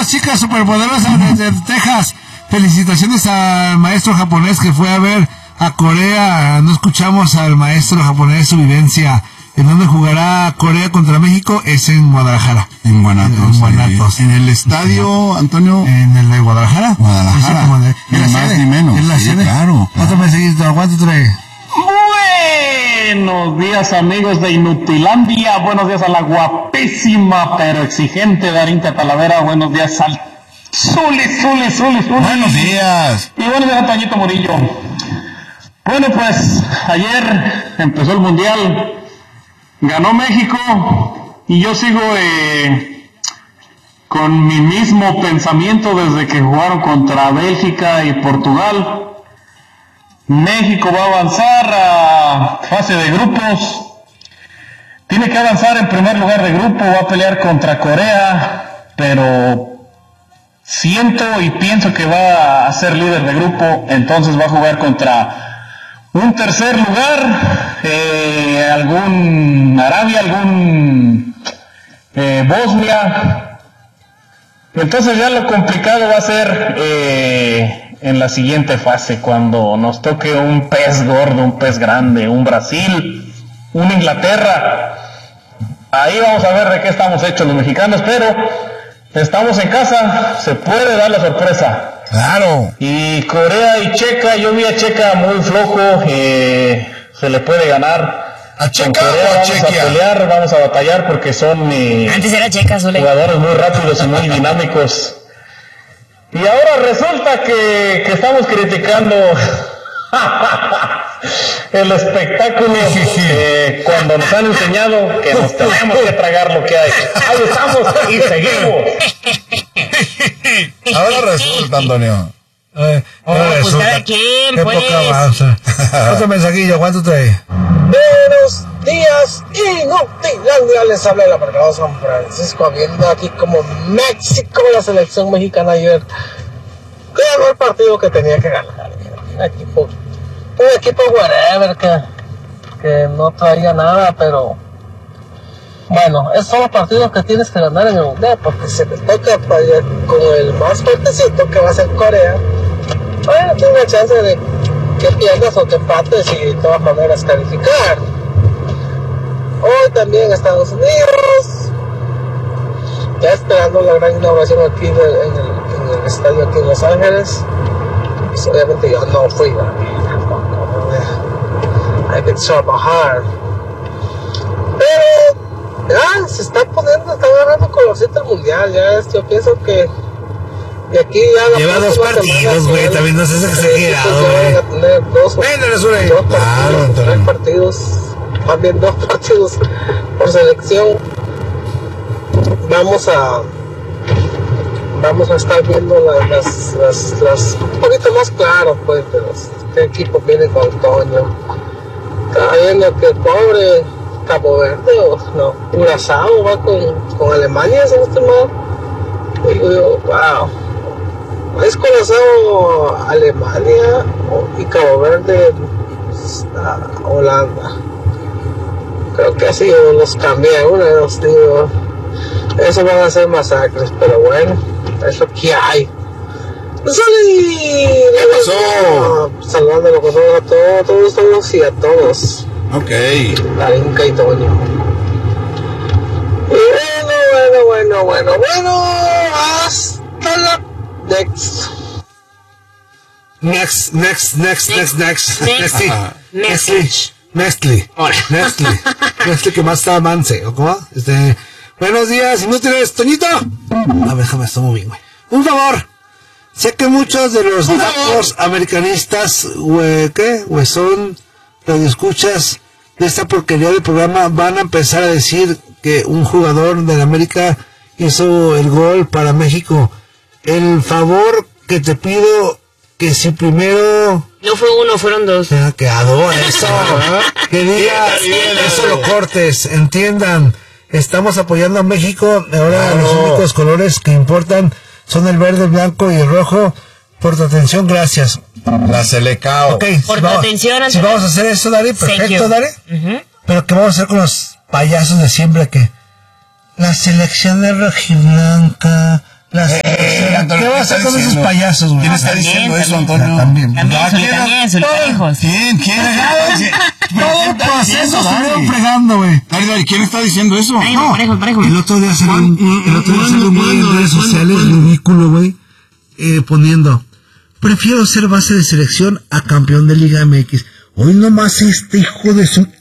Saludos, chicas superpoderosas desde Texas. Felicitaciones al maestro japonés que fue a ver a Corea. No escuchamos al maestro japonés su vivencia. ¿En dónde jugará Corea contra México? Es en Guadalajara. En Guanatos. En el estadio, Antonio. En el de Guadalajara. Ni más ni menos. En la sede. Claro. Otro mensajito, aguántate. Buenos días, amigos de Inutilandia. Buenos días a la guapísima pero exigente Darinka Talavera. Buenos días al Zuli. Buenos días. Y buenos días a Toñito Murillo. Bueno, pues ayer empezó el Mundial. Ganó México y yo sigo con mi mismo pensamiento desde que jugaron contra Bélgica y Portugal. México va a avanzar a fase de grupos. Tiene que avanzar en primer lugar de grupo, va a pelear contra Corea, pero siento y pienso que va a ser líder de grupo, entonces va a jugar contra un tercer lugar, algún Arabia, algún Bosnia. Entonces ya lo complicado va a ser en la siguiente fase, cuando nos toque un pez gordo, un pez grande, un Brasil, un Inglaterra. Ahí vamos a ver de qué estamos hechos los mexicanos, pero estamos en casa, se puede dar la sorpresa. Claro. Y Corea y Checa, yo vi a Checa muy flojo, se le puede ganar. ¿A Checa con Corea o a vamos Chequia? a pelear, vamos a batallar porque son Antes era Checa, Zule. jugadores muy rápidos y muy dinámicos. Y ahora resulta que estamos criticando el espectáculo cuando nos han enseñado que nos tenemos que tragar lo que hay. Ahí estamos y seguimos. Ahora resulta, Antonio. Pues cada quien, Qué pues. poca avanza. Otro mensajillo, aguántate. Buenos días, Inutilandia, les habla el amargado San Francisco, viendo aquí como México, la selección mexicana ayer ganó el partido que tenía que ganar. Un equipo whatever que no traía nada, pero bueno, esos son los partidos que tienes que ganar en el mundial, porque se te toca con el más fuertecito que va a ser Corea. Bueno, tienes la chance de que pierdas o que empates y de todas maneras calificar. Hoy también Estados Unidos, ya esperando la gran inauguración aquí en el estadio aquí en Los Ángeles. Pues obviamente yo no fui, hay que trabajar, pero ya se está agarrando colorcito el mundial. Ya yo pienso que de aquí ya lleva dos partidos, güey, también no sé si exagerado, güey. Van a tener tres partidos, más bien dos partidos por selección. Vamos a estar viendo las un poquito más claro, pues, de este equipo viene con Toño. Estaba viendo que el pobre Cabo Verde, Curazao va con Alemania, si no estoy mal. Digo yo, wow. Es Curazao Alemania y Cabo Verde Holanda. Creo que así los cambié, uno de los digo. Eso van a ser masacres, pero bueno, es lo que hay. ¿Qué pasó? Saludándolo con todos y a todos. Ok. Darinka y Toño. Y bueno. Hasta la next. Nestle, que más está manse, ¿o cómo? Buenos días, inútiles, Toñito. A ver, déjame, estoy bien, güey. Un favor. Sé que muchos de los datos americanistas, son radioescuchas de esta porquería de programa van a empezar a decir que un jugador de la América hizo el gol para México. El favor que te pido, que si primero... No fue uno, fueron dos. Que adoro eso, que diga, eso lo cortes, entiendan. Estamos apoyando a México, ahora los únicos colores que importan son el verde, el blanco y el rojo. Por tu atención, gracias. La Selecao. Ok, por tu atención, si vamos a hacer eso, Dari, perfecto, Dari. Pero ¿qué vamos a hacer con los payasos de siempre? Que la selección de rojiblanca, la selección pasa con esos payasos, güey? ¿Quién está También, diciendo eso, también. Antonio? También. También, sus parejos. ¿Quién? Todo el proceso estuvieron fregando, güey. Dale, ¿quién está diciendo eso? Parejo. El otro día salió un güey en redes sociales ridículo, güey, poniendo: prefiero ser base de selección a campeón de Liga MX. Hoy nomás este hijo de su...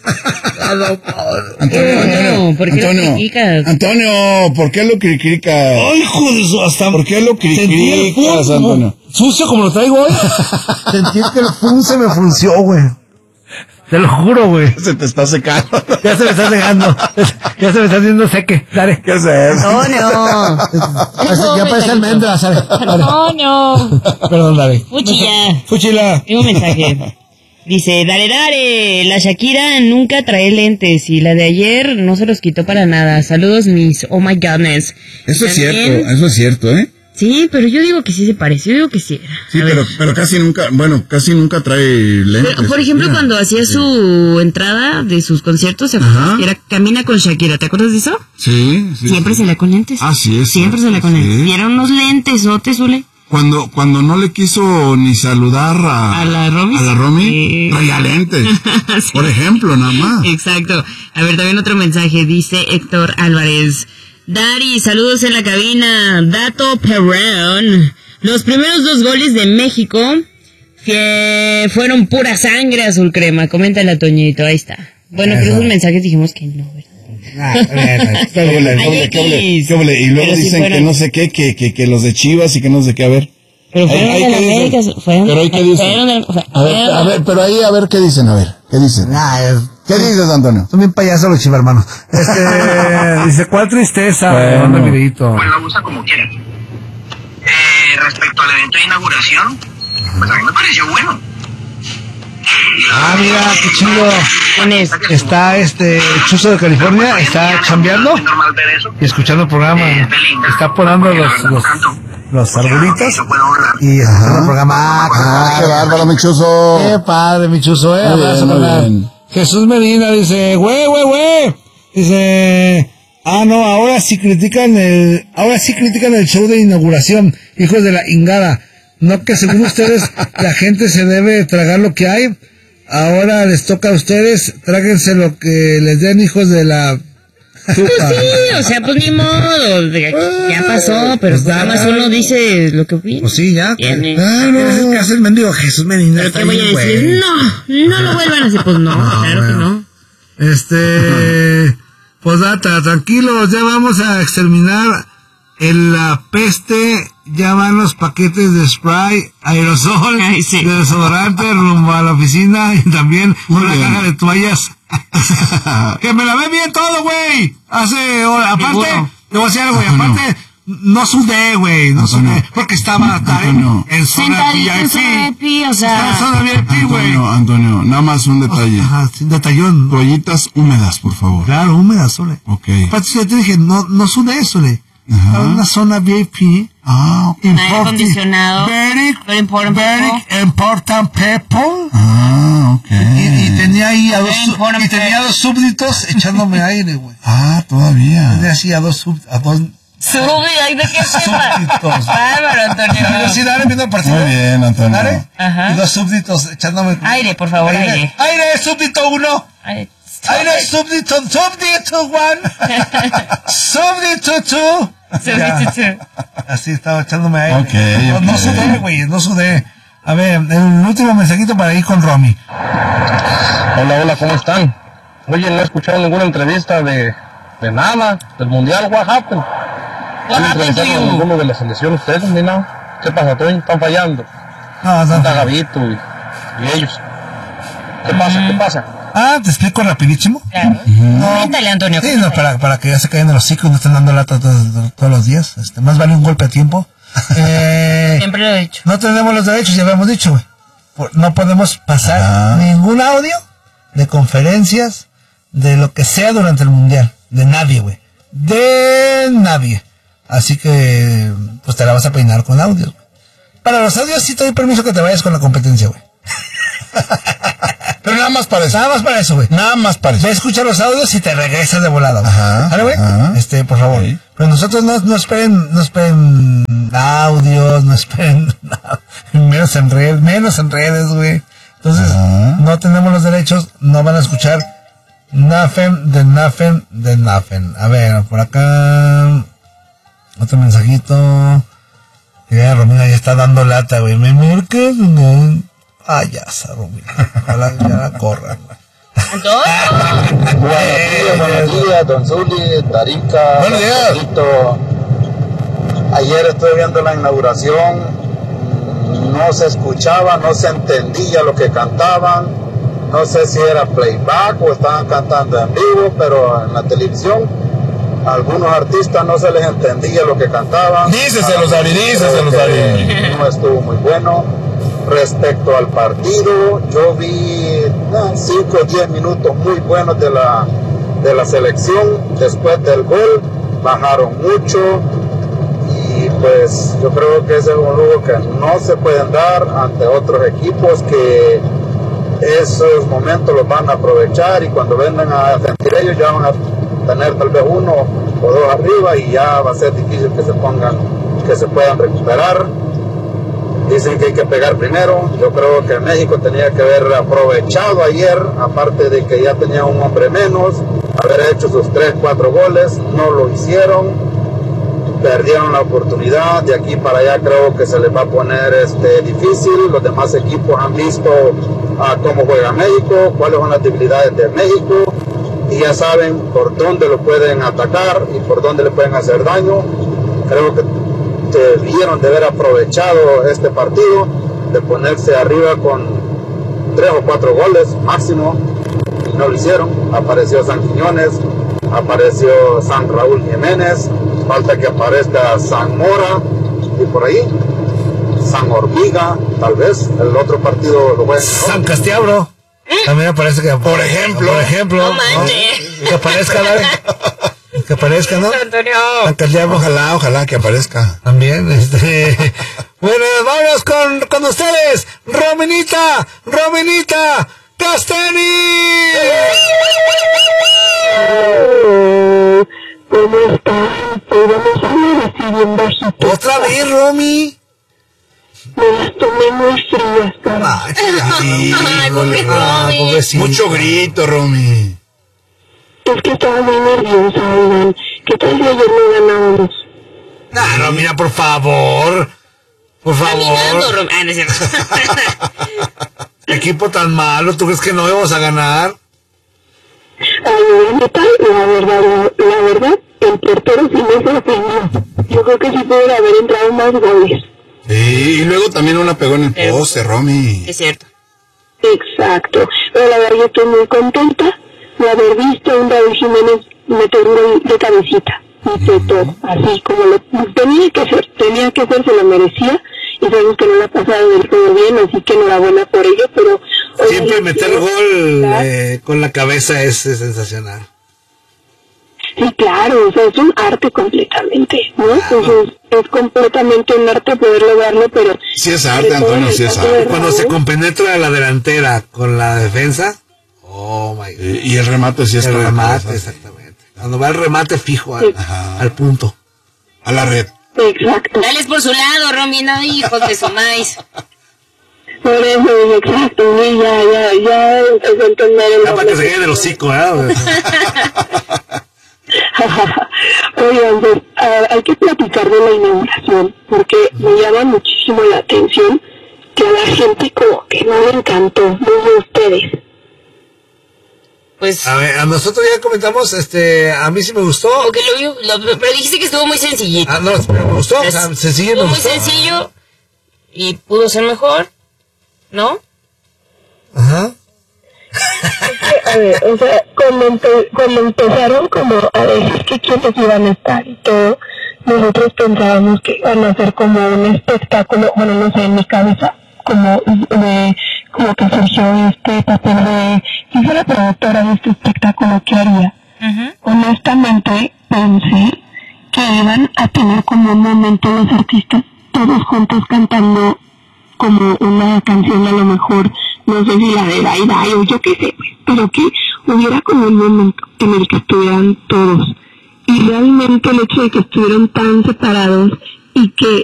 Antonio, ¿por qué lo criticas? ¡Ay, hijo de su... hasta... ¿Por qué lo criticas, Antonio? Sucio como lo traigo hoy. Sentí que el fun se me frunció, güey. Te lo juro, güey. Se te está secando. Ya se me está secando. Ya se me está haciendo seque. Dale. ¿Qué es eso? Antonio. Ya parece almendra, ¿sabes? Antonio. Perdón, dale. Fuchilla. Fuchila. Tengo un mensaje. Dice, dale, la Shakira nunca trae lentes y la de ayer no se los quitó para nada. Saludos mis, oh my godness. Eso es También- cierto, ¿eh? Sí, pero yo digo que sí se parece, yo digo que sí era. Sí, A ver. pero casi nunca trae lentes. Pero, por ejemplo, Mira. cuando hacía su entrada de sus conciertos, Ajá. era Camina con Shakira, ¿te acuerdas de eso? Sí. Siempre sí. salía con lentes. Ah, sí, es Siempre cierto, salía con sí. lentes. Y eran unos lentes, ¿o te suele? Cuando no le quiso ni saludar ¿A la Romy? Romy, traía lentes. Sí. Por ejemplo, nada más. Exacto. A ver, también otro mensaje. Dice Héctor Álvarez. Dari, saludos en la cabina. Dato Perón. Los primeros 2 goles de México fueron pura sangre azul crema. Coméntale, Toñito. Ahí está. Bueno, pero esos mensajes dijimos que no, ¿verdad? ¿Qué ole? Y luego Pero sí dicen fueron. que no sé qué, que los de Chivas y que no sé qué, a ver. Pero fueron Ahí, de la ¿qué dicen? América. Fueron, Pero ahí, ¿qué dicen? fueron de- o sea, A ver, pero ahí a ver qué dicen, a ver, ¿qué dicen? ¿Qué dices, Antonio? Son bien payasos los chivarmanos. Dice, ¿cuál tristeza? Bueno. Manda el videito. Pues la usa como quiera. Respecto al evento de inauguración, pues a mí me pareció bueno. Ah, mira, qué chido. ¿quién es? Está Chuzo de California, está chambeando Es normal ver eso. y escuchando el programa. Está podando los arbolitos y escuchando el programa. Ah, qué bárbaro, mi chuzo. Qué padre, mi Chuzo, Muy abrazo, bien, muy carnal. bien. Jesús Medina dice, güey. Dice, no, ahora sí critican el show de inauguración, hijos de la ingada. No que según ustedes la gente se debe tragar lo que hay. Ahora les toca a ustedes, tráguense lo que les den, hijos de la... Pues sí, o sea, pues ni modo. Ya pasó, pero Pues nada más nada. uno dice lo que opina. Pues sí, ya. Tiene. Claro, ¿qué hace el mendigo Jesús Medina? Pero Está ¿qué voy a bien, decir? güey. No lo vuelvan a hacer. Pues no, claro que bueno. no. Pues data, tranquilos, ya vamos a exterminar la peste, ya van los paquetes de spray, aerosol, Ay, sí. de desodorante rumbo a la oficina y también una bien. caja de toallas. Que me lavé bien todo, güey. Aparte, Seguro. te voy a decir algo, güey, Antonio. aparte, no sudé, güey, no Antonio. sudé, porque estaba Antonio. en zona Sentadito en zona VIP. VIP, o Estaba en zona sea. VIP, güey. Antonio, nada más un detalle. Ajá, sin detallón. Toallitas húmedas, por favor. Claro, húmeda, Sole. Ok. Aparte, yo te dije, no sudé, Sole. Ajá. Estaba en una zona VIP. Ah, ok. Aire acondicionado. Very important people. Ok. Y tenía ahí a Very important dos súbditos echándome aire, güey. Ah, todavía. Tenía así a dos Sube, ay, ¿de qué tema? súbditos. Bárbaro, Antonio. Yo sí, dale, viendo el partido. Muy bien, Antonio. Dale. Ajá. Y dos súbditos echándome. Aire, por favor, aire. Aire, súbdito 1. Ay, Aire, súbdito 1. Súbdito 2. Súbdito 2. Así estaba echándome aire. Ok, No ok. sudé, güey, no sudé. A ver, el último mensajito para ir con Romy. Hola, ¿cómo están? Oye, no he escuchado ninguna entrevista de nada, del mundial, what happened? What ¿No happened to entrevistaron a you? ninguno de la selección ustedes ni nada? ¿Qué pasa, Toño? Están fallando. Está Gavito y ellos. ¿Qué pasa? Te explico rapidísimo. Claro. Coméntale, Antonio. Sí, no, para que ya se caigan de los ciclos, no estén dando lata todos los días. Más vale un golpe a tiempo. Siempre lo he dicho. No tenemos los derechos, ya habíamos dicho, güey. No podemos pasar ningún audio de conferencias, de lo que sea durante el mundial. De nadie, güey. De nadie. Así que, pues te la vas a peinar con audios, güey. Para los audios sí te doy permiso que te vayas con la competencia, güey. Pero nada más para eso. Nada más para eso, güey. Nada más para eso. Ve a escuchar los audios y te regresas de volada, güey. Ajá, ¿Sale, güey? ajá. Por favor. Sí. Pero nosotros no esperen audios, no esperen nada, menos en redes, güey. Entonces, no tenemos los derechos, no van a escuchar nothing. A ver, por acá, otro mensajito. Ya, Romina ya está dando lata, güey. Me marcas, no. Payasa, Romina. Ojalá ya la corran, güey. Buenos días, don Zuli, Tarica. Buenos días. Pedrito. Ayer estuve viendo la inauguración. No se escuchaba, no se entendía lo que cantaban. No sé si era playback o estaban cantando en vivo, pero en la televisión algunos artistas no se les entendía lo que cantaban. Díceselos, Ari. No estuvo muy bueno. Respecto al partido, yo vi 5 o 10 minutos muy buenos de la selección. Después del gol bajaron mucho y pues yo creo que ese es un lujo que no se pueden dar ante otros equipos que esos momentos los van a aprovechar, y cuando vengan a sentir ellos ya van a tener tal vez 1 o 2 arriba y ya va a ser difícil que se puedan recuperar. Dicen que hay que pegar primero. Yo creo que México tenía que haber aprovechado ayer, aparte de que ya tenía un hombre menos, haber hecho sus 3-4 goles. No lo hicieron, perdieron la oportunidad. De aquí para allá creo que se les va a poner difícil. Los demás equipos han visto cómo juega México, cuáles son las debilidades de México, y ya saben por dónde lo pueden atacar y por dónde le pueden hacer daño. Creo que debieron de haber aprovechado este partido, de ponerse arriba con 3 o 4 goles máximo, y no lo hicieron. Apareció San Quiñones, apareció San Raúl Jiménez, falta que aparezca San Mora, y por ahí San Hormiga, tal vez el otro partido lo juegue. San Castiabro. También aparece que, por ejemplo, No manches. que aparezca, ¿no? Que aparezca, ¿no? Antonio. San Castiabro, Ojalá que aparezca. también, Bueno, vamos con ustedes, Rominita Castani. ¿Cómo están? Podemos hablar así bien bajito. Otra vez, Romy. Me las tomé muy frías, cara. Ay, Romy. Pobrecito. Mucho grito, Romy. Es que estaba muy nerviosa, oigan. ¿Qué tal si ayer no ganábamos? No, mira, por favor. Caminando, Romy. Ah, no es cierto. Equipo tan malo, ¿tú crees que no íbamos a ganar? Ay, neta, la verdad, el portero sí me sorprendió. Yo creo que sí puede haber entrado más goles. Sí, y luego también una pegó en el poste, Romy. Es cierto. Exacto. Pero la verdad yo estoy muy contenta de haber visto a un David Jiménez meter un gol de cabecita. Hizo todo, así como lo tenía que hacer, se lo merecía, y sabemos que no lo ha pasado del todo bien, así que enhorabuena por ello, pero... Siempre meter gol con la cabeza es sensacional. Sí, claro, o sea, es un arte completamente, ¿no? Entonces, es completamente un arte poder lograrlo, pero... Sí es arte, Antonio, sí es arte. Cuando se compenetra la delantera con la defensa, oh my God. Y el remate sí es El con la remate, cabeza. exactamente. Cuando va el remate fijo al punto. A la red. Exacto. Dales por su lado, Romy, no, hijos de su maíz. Por eso, exacto, y ya empezó a entender el... Ya para que se quede del hocico, ¿eh? Oigan, pues, hay que platicar de la inauguración, porque me llama muchísimo la atención que a la gente como que no le encantó, no sé ustedes. Pues, A ver, a nosotros ya comentamos, a mí sí me gustó. como que pero dijiste que estuvo muy sencillito. No, pero me gustó, o sea, sencillo me Estuvo muy gustó. sencillo y pudo ser mejor, ¿no? Ajá. A ver, o sea, cuando empezaron como a decir que quiénes iban a estar y todo, nosotros pensábamos que iban a ser como un espectáculo, bueno, no sé, en mi cabeza, como que surgió este papel de, si fuera productora de este espectáculo, ¿qué haría? Honestamente, pensé que iban a tener como un momento los artistas todos juntos cantando como una canción, a lo mejor, no sé si la de Dai Dai o yo qué sé, pero que hubiera como un momento en el que estuvieran todos. Y realmente el hecho de que estuvieran tan separados y que